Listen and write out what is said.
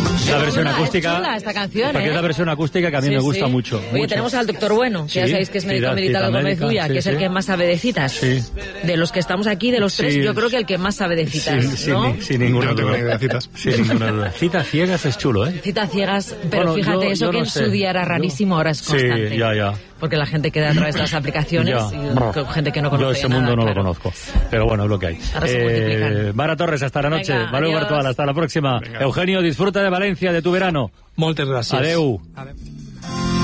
La versión acústica. Es chula esta canción, porque es la versión acústica que a mí me gusta mucho. Oye, tenemos al Doctor Bueno, que ya sabéis que es médico militar de Gómez Ulla, que es el que más sabe de citas. Sí. De los que estamos aquí, de los tres, yo creo que el que más sabe de citas, ¿no? Sin ninguna duda. De citas. Sin ninguna duda. Citas ciegas es chulo, ¿eh? Citas ciegas, pero bueno, fíjate, eso que en su día era rarísimo, ahora es constante. Sí, ya. Porque la gente queda a través de las aplicaciones y gente que no conoce. Yo ese mundo no lo conozco. Pero bueno, es lo que hay. Ahora se multiplican. Mara Torres, hasta la noche. Venga, Valeu Virtual, hasta la próxima. Venga. Eugenio, disfruta de Valencia, de tu verano. Moltes gràcies. Adeu.